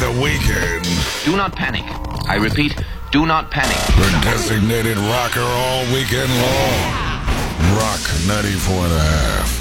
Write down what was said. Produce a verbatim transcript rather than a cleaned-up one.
the weekend. Do not panic. I repeat, do not panic. The designated rocker all weekend long. Rock ninety-four and a half.